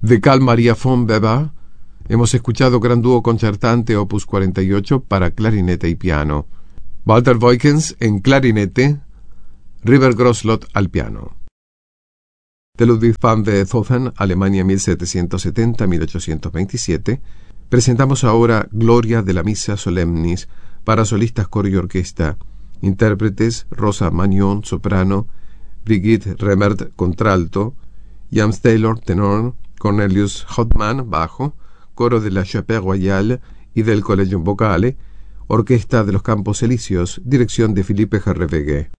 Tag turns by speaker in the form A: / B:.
A: De Carl Maria von Weber hemos escuchado Gran Dúo Concertante Opus 48 para clarinete y piano. Walter Voigtens en clarinete, River Groslot al piano. De Ludwig van Beethoven, Alemania 1770-1827, presentamos ahora Gloria de la Missa Solemnis para solistas, coro y orquesta. Intérpretes: Rosa Magnon, soprano; Brigitte Remmert, contralto; James Taylor, tenor; Cornelius Hoffmann, bajo; coro de la Chapelle Royale y del Collegium Vocale; Orquesta de los Campos Elíseos, dirección de Philippe Herreweghe.